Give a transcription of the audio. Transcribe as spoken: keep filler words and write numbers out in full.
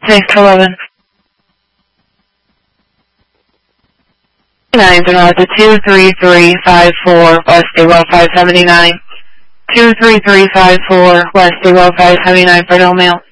six eleven. Nine Delta two three three five four West Stilwell five seventy nine. Two three three five four West Stilwell five seventy nine for no mail.